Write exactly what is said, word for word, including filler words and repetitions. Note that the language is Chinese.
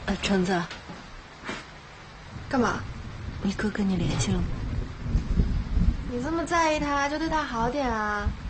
呃，橙子， 干嘛？ 你哥跟你联系了吗？ 你这么在意他，就对他好点啊。